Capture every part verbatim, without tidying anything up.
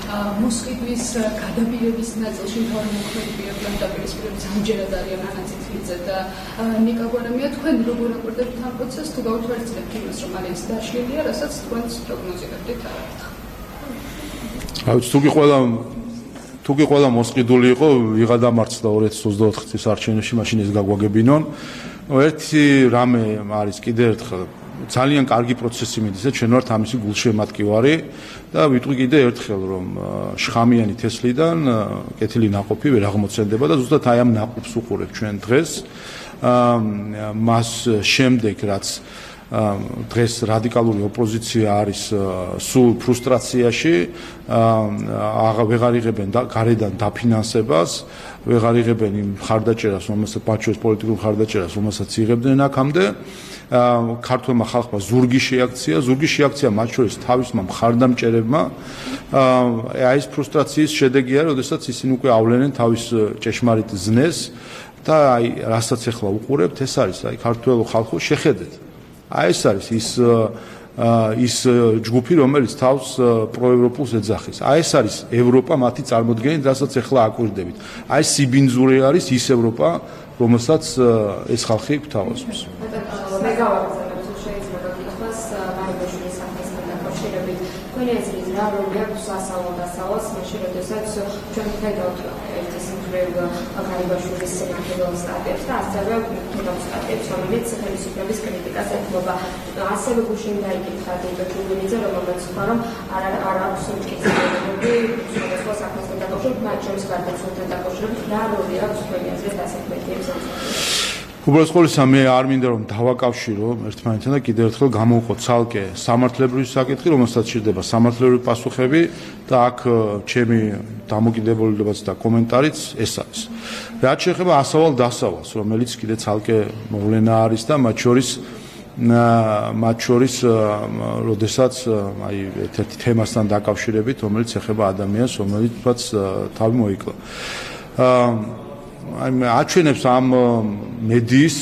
მოსყიდვის გადაპირების ნაწილში მთავარი მოქმედებები და დაპირისპირების ამჯერად არიან ანაციტლიძე და ნიკა გვარამია. თქვენ როგორ აკვირდებთ ამ პროცესს, თუ გაუთვალისწინებთ იმას, რომ არის დაშლილია, რასაც თქვენს პროგნოზირებდით არაერთხელ? აუც თუკი ყველა თუკი ყველა მოსყიდული იყო, ვიღა დამარცხდა ორი ათას ოცდაოთხ წლის არჩევნებში, მაშინ ეს გაგვაგებინონ. ერთი რამე არის კიდევ ერთხელ ძალიან კარგი პროცესი მიდის და ჩვენ ვართ ამისი გულშემატკივარი და ვიტყვი კიდევ ერთხელ რომ შხამიანი თესლიდან კეთილი ნაყოფი ვერ აღმოცენდება და ზუსტად აი ამ ნაყოფს უყურებ ჩვენ დღეს მას შემდეგ რაც დღეს რადიკალური ოპოზიცია არის სულ ფრუსტრაციაში ვეღარ იღებენ გარედან დაფინანსებას ვეღარ იღებენ იმ ხარდაჭერას რომელსაც პაჩოს პოლიტიკურ ხარდაჭერას რომელსაც იღებდნენ აქამდე ქართულმა ხალხმა ზურგი შეაქცია ზურგი შეაქცია მათ შორის თავისმა მხარდამჭერებმა აი ეს ფრუსტრაციის შედეგია როდესაც ისინი უკვე ავლენენ თავის ჭეშმარიტ ზნეს და აი რასაც ახლა უყურებთ ეს არის აი ქართველ ხალხო შეხედეთ აი ეს არის ის ის ჯგუფი რომელიც თავს პროევროპულს ეძახის აი ეს არის ევროპა მათი წარმოდგენით რასაც ახლა აკვირდებით აი სიბინძურე არის ის ევროპა რომელსაც ეს ხალხი გვთავაზობს მე გავაგზავნებ თუ შეიძლება გითხრას მარიბაშვილის სახელთან დაკავშირებით თქვენი აზრით რა როლი აქვს სასწავლო დასავლას მაშინ როდესაც ჩვენ ხედავთ ერთი სიმღერა მარიბაშვილის სენაკებელ სტატიებს და ასევე ხედავთ სტატიებს რომელიც ხელისუფლების კრიტიკას ეთმობა ასევე გუშინ დაიკითხა დედა ჩუბინიძე რომელმაც თქვა რომ არ არ აქვს მტკიცებულები სხვადასხვა საქმესთან დაკავშირებით მათ შორის გარდაცვალებთან დაკავშირებით რა როლი აქვს თქვენი აზრით ასეთ მეთიებს უბრალოდ ყოველისა მე არ მინდა რომ დავაკავშირო ერთმანეთთან და კიდევ ერთხელ გამოვყო ცალკე სამართლებრივი საკითხი რომელსაც ჭირდება სამართლებრივი პასუხები და აქ ჩემი დამოკიდებულებაც და კომენტარიც ეს არის რაც შეეხება ასავალ დასავალს რომელიც კიდე ცალკე მოვლენა არის და მათ შორის მათ შორის როდესაც აი ერთ-ერთი თემასთან დაკავშირებით რომელიც ეხება ადამიანს რომელიცაც თავი მოიკლა აი მე აჩვენებს ამ მედიის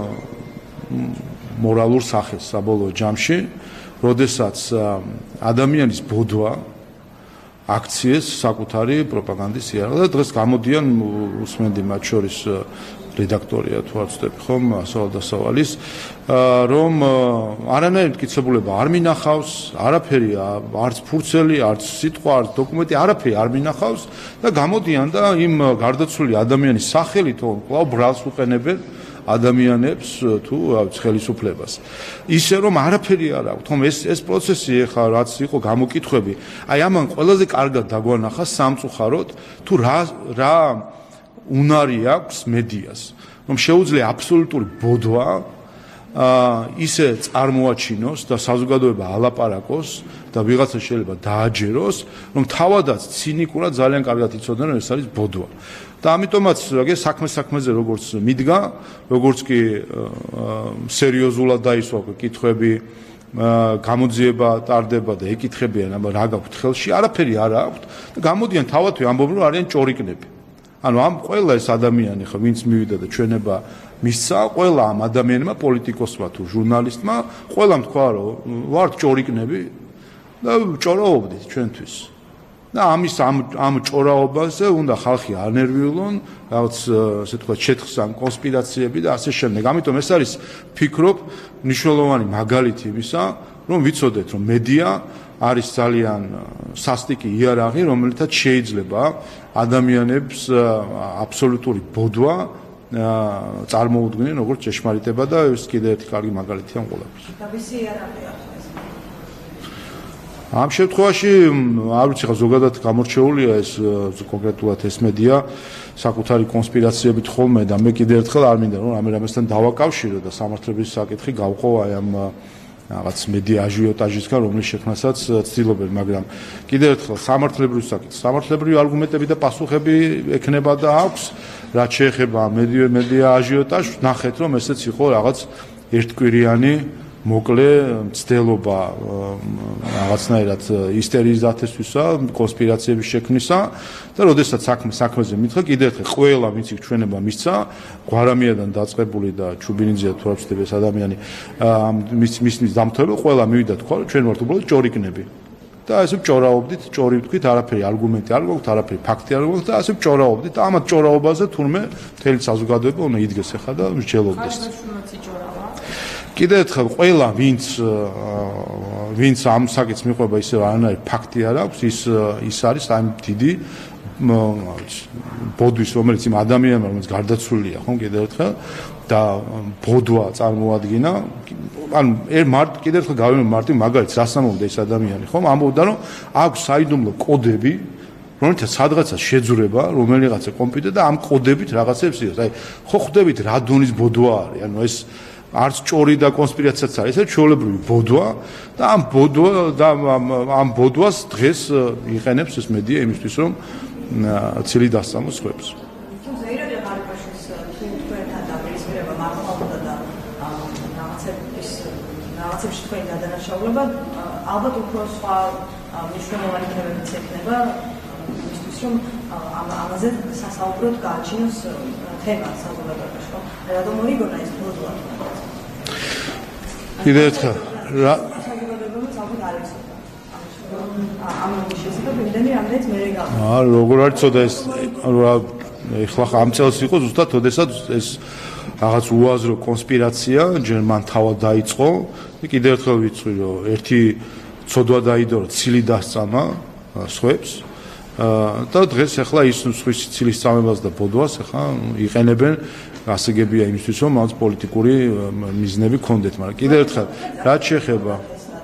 მორალურ სახეს საბოლოო ჯამში, როდესაც ადამიანის ბოდვა აქციეს საკუთარი პროპაგანდის იარაღად და დღეს გამოდიან უსმენდი მათ შორის რედაქტორია თუ არ ვცდები ხომ ასავალ-დასავალის რომ არანაირი მტკიცებულება არ მინახავს, არაფერი არც ფურცელი, არც სიტყვა, არც დოკუმენტი, არაფერი არ მინახავს და გამოდიან და იმ გარდაცვლილი ადამიანის სახელით კვლავ ბრალს უყენებენ ადამიანებს თუ ხელისუფლებას. ისე რომ არაფერი არ აქვს, თუმცა ეს ეს პროცესი ეხლა რაც იყო გამოკითხვები, აი ამან ყველაზე კარგად დაგვანახა სამწუხაროდ თუ რა რა უნარი აქვს მედიას, რომ შეუძლია აბსოლუტური ბოდვა ისე წარმოაჩინოს და საზოგადოება ალაპარაკოს და ვიღაცა შეიძლება დააჯეროს, რომ თავადაც ცინიკურად ძალიან კარგად იცოდნენ რომ ეს არის ბოდვა. და ამიტომაც რაგე საქმე საქმეზე როგორც მიდგა, როგორც კი სერიოზულად დაისვა კითხვები, გამოძიება ტარდება და ეკითხებიან, აბა რა გაქვთ ხელში, არაფერი არ აქვთ და გამოდიან თავადვე ამბობენ რომ არიან ჭორიკნები. ანუ ამ ყველა ეს ადამიანი ხო ვინც მივიდა და ჩვენება მისცა, ყველა ამ ადამიანმა, პოლიტიკოსმა თუ ჟურნალისტმა, ყველამ თქვა რომ ვართ ჭორიკნები და ჭორაობდით ჩვენთვის. და ამის ამ ამ ჭორაობაზე უნდა ხალხი არ ნერვიულონ, რაღაც ესე თქვა ჩეთხსან კონსპირაციები და ასე შემდეგ. ამიტომ ეს არის ფიქრობ მნიშვნელოვანი მაგალითი იმისა, რომ ვიცოდეთ რომ მედია არის ძალიან სასტიკი იარაღი, რომელთაც შეიძლება ადამიანებს აბსოლუტური ბოდვა წარმოუდგნენ როგორც ჭეშმარიტება და ეს კიდევ ერთი კარგი მაგალითია ამ ყველაფერს. თავისი იარაღია. ამ შემთხვევაში არ ვიცი ხა ზოგადად გამორჩეულია ეს კონკრეტულად ეს მედია საკუთარი კონსპირაციებით ხოლმე და მე კიდევ ერთხელ არ მინდა რომ რამე რამესთან დავაკავშირო და სამართლებრივი საკითხი გავყო აი ამ რაღაც მედია აჟიოტაჟისგან რომლის შექმნასაც ცდილობენ, მაგრამ კიდევ ერთხელ სამართლებრივი საკითხი, სამართლებრივი არგუმენტები და პასუხები ექნება და აქვს, რაც შეეხება მედია მედია აჟიოტაჟს, ნახეთ რომ ესეც იყო რაღაც ერთკვირიანი მოკლე მცდელობა რაღაცნაირად ისტერიზატესვისა, კონსპირაციების შექმნისა და როდესაც საქმე საქმეზე მითხა, კიდევ ერთხელ ყველა ვინც ჩვენება მისცა, გვარამიადან დაწყებული და ჩუბინიძეა თუ არ ვცდები ეს ადამიანი მის მის დამთავრებულ ყველა მივიდა თქვა, რომ ჩვენ ვართ უბრალოდ ჭორიკნები. და ესე ჭორაობდით, ჭორი ვთქვით, არაფერი არგუმენტი არ გვაქვს, არაფერი ფაქტი არ გვაქვს და ასე ჭორაობდით და ამათ ჭორაობაზე თურმე მთელი საზოგადოება უნდა იდგეს ახლა და მსჯელობდეს. კიდევ ერთხელ ყველა ვინც ვინც ამ საკითხს მიყვება ისე არანაირი ფაქტი არ აქვს, ის ის არის აი დიდი ბოდვის, რომელიც იმ ადამიანმა, რომელიც გარდაცვლილია, ხო, კიდევ ერთხელ და ბოდვა წარმოადგინა. ანუ ერთ მართ კიდევ ერთხელ გავიმეორე მარტი მაგალითს რას ამბობდა ეს ადამიანი, ხო? ამბობდა რომ აქვს საიდუმლო კოდები, რომელთაც სადღაცა შეძურება, რომელიღაცა კომპიუტერ და ამ კოდებით რაღაცებს იღებს. აი, ხო ხვდებით რა დონის ბოდვა არის, ანუ ეს არც ჭორი და კონსპირაციაც არის, ეს ჩვეულებრივი ბოდვა და ამ ბოდვა და ამ ბოდვას დღეს იყენებს ეს მედია იმისთვის, რომ ცილი დასწამოს ხვებს. რაღაცებში თქვენი გადანაშაულება ალბათ უფრო სხვა მნიშვნელოვანი თემებიც ექნება იმისთვის რომ ამაზე სასაუბროდ გააჩინოს თემა საზოგადოებაში, ხო? რადგან მოიგონა ეს ბოდვა? კიდევ ერთხელ რა საზოგადოებაც ალბათ არ იცოდა ამ შესაძლებლად იმდენი რამდენიც მე გაგა. აა როგორ არ იცოდა ეს ეხლა ამ წელს იყო ზუსტად ოდესაც ეს რაღაც უაზრო კონსპირაცია ჯერ მან თავად დაიწყო და კიდევ ერთხელ ვიცი რომ ერთი ცოდვა დაიდო რომ ცილი დასწამა სხვებს და დღეს ახლა ის სხვის ცილის წამებას და ბოდვას ახლა იყენებენ გასაგებია იმისთვის რომ მას პოლიტიკური მიზნები ქონდეთ, მაგრამ კიდევ ერთხელ რაც შეეხება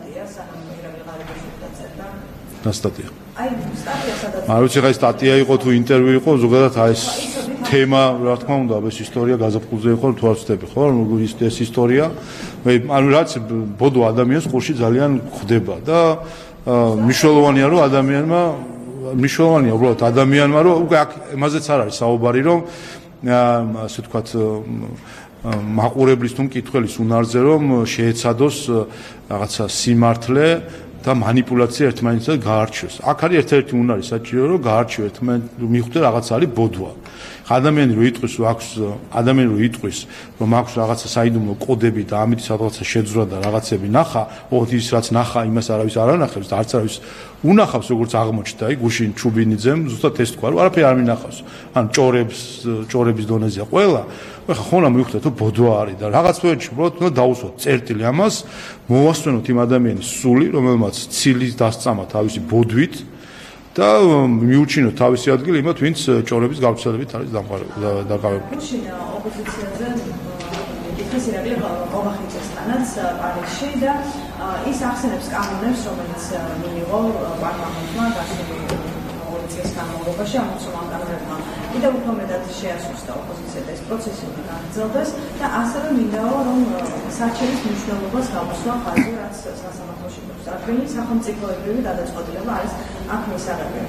და სტატია აი სტატია სადაც არ ვიცი რა სტატია იყო თუ ინტერვიუ იყო ზოგადად აი ეს თემა რა თქმა უნდა ეს ისტორია გაზაფხულზე იყო თუ არ ვცდები ხო რომ ის ეს ისტორია ანუ რაც ბოდო ადამიანს ხურში ძალიან ხდება და მნიშვნელოვანია რომ ადამიანმა მნიშვნელოვანია უბრალოდ ადამიანმა რომ უკვე აქ იმაზეც არ არის საუბარი რომ ასე ვთქვათ მაყურებლის თუ მკითხველის უნარზე რომ შეეცადოს რაღაცა სიმართლე და манипуляция ერთმანეთთან გაარჩიოს. აქ არის ერთ-ერთი უნარი საჭირო რომ გაარჩიო ერთმანეთს მიხვდე რაღაც არის ბოდვა. ადამიანი რო იტყვის რომ აქვს ადამიანი რო იტყვის რომ აქვს რაღაცა საიდუმლო კოდები და ამით რაღაცა შეძრა და რაღაცები ნახა, ოღონდ ის რაც ნახა იმას არავის არ ანახებს და არც არავის უნახავს როგორც აღმოჩნდა აი გუშინ ჩუბინიძემ ზუსტად ეს თქვა რომ არაფერი არ მინახავს. ან ჭორებს ჭორების დონეზეა ყველა. ეხლა ხონა მივხვდა თუ ბოდვა არის და რაღაც პროექტში უბრალოდ უნდა დაუსვათ წერტილი ამას, მოვასვენოთ იმ ადამიანის სული, რომელმაც ცილის დასწამა თავისი ბოდვით და მიუჩინოთ თავისი ადგილი იმათ, ვინც ჭორების გავრცელებით არის დაკავებული. გუშინ ოპოზიციაზე ის ირაკლი ოღახიძესთანაც პარიზში და ის ახსენებს კანონებს, რომელიც მიიღო პარლამენტმა გასული ორი წლის განმავლობაში ამოწმო კანონებმა. კიდევ უფრო მეტად შეასუსტა ოპოზიცია და ეს პროცესი უნდა გაგრძელდეს და ასევე მინდაო რომ საჩევის მნიშვნელობას გავუსვა ხაზი რაც სასამართლოში გვაქვს. ადგილი სახელმწიფოებრივი გადაწყვეტილება არის აქ მისაღებია.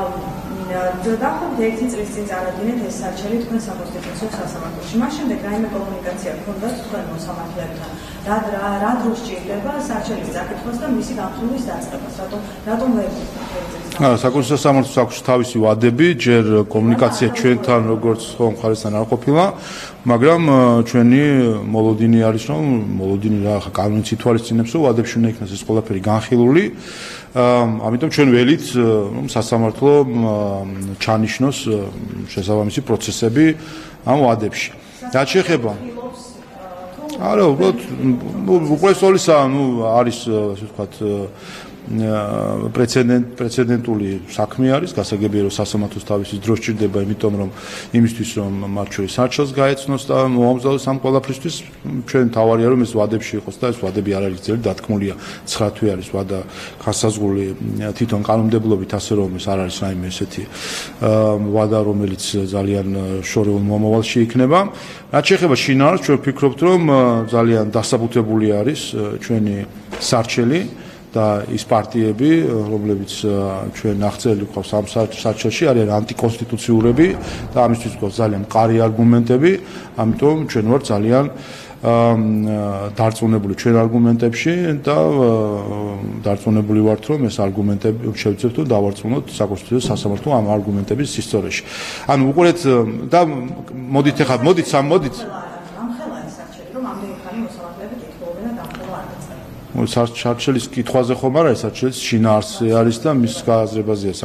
დაახლოებით ერთი წლის წინ წარადგინეთ ეს საჩელი თქვენ საკონსტიტუციო სასამართლოში. მას შემდეგ რაიმე კომუნიკაცია გქონდათ თქვენ მოსამართლეებთან? რა რა დროს ჭირდება საჩელის წაკითხვას და მისი განხილვის დაწყებას? რატომ რატომ ვერ აა საკონსტიტუციო სასამართლოს აქვს თავისი ვადები, ჯერ კომუნიკაცია ჩვენთან როგორც ხომ მხარესთან არ ყოფილა, მაგრამ ჩვენი მოლოდინი არის რომ მოლოდინი რა ხა კანონიც ითვალისწინებს რომ ვადებში უნდა იქნას ეს ყველაფერი განხილული. ამიტომ ჩვენ ველით რომ სასამართლო ჩანიშნოს შესაბამისი პროცესები ამ ვადებში. რაც შეეხება არა უბრალოდ უპრესოლისა ნუ არის ასე ვთქვათ პრეცედენტ პრეცედენტული საქმე არის გასაგებია რომ სასამართლოს თავისი დრო სჭირდება იმიტომ რომ იმისთვის რომ მათ შორის საჩელს გაეცნოს და მოამზადოს ამ ყველაფრისთვის ჩვენ თავარია რომ ეს ვადებში იყოს და ეს ვადები არ არის ძელი დათქმულია ცხრა თვე არის ვადა განსაზღვრული თვითონ კანონმდებლობით ასე რომ ეს არ არის რაიმე ესეთი ვადა რომელიც ძალიან შორეულ მომავალში იქნება რაც შეეხება შინაარსს ჩვენ ვფიქრობთ რომ ძალიან დასაბუთებული არის ჩვენი სარჩელი და ის პარტიები, რომლებიც ჩვენ აღწერილი გვყავს ამ საჩელში, არიან ანტიკონსტიტუციურები და ამისთვის გვყავს ძალიან მყარი არგუმენტები, ამიტომ ჩვენ ვართ ძალიან დარწმუნებული ჩვენ არგუმენტებში და დარწმუნებული ვართ, რომ ეს არგუმენტები შევძლებთ და დავარწმუნოთ საკონსტიტუციო სასამართლო ამ არგუმენტების სისტორეში. ანუ უყურეთ და მოდით ახლა მოდით სამ მოდით ჩარჩელის კითხვაზე ხომ არა, ეს ჩარჩელის შინაარსზე არის და მის გააზრებაზეა.